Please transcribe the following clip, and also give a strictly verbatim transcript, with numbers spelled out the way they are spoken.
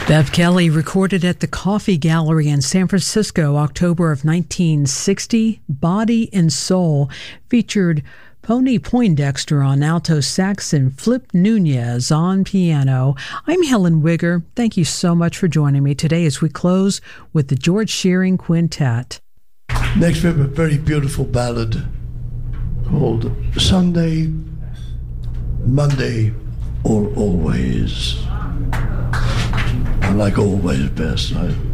Bev Kelly recorded at the Coffee Gallery in San Francisco, October of nineteen sixty. Body and Soul featured Pony Poindexter on alto sax and Flip Nunez on piano. I'm Helen Wigger. Thank you so much for joining me today as we close with the George Shearing Quintet. Next we have a very beautiful ballad called Sunday, Monday, or Always. I like always best. I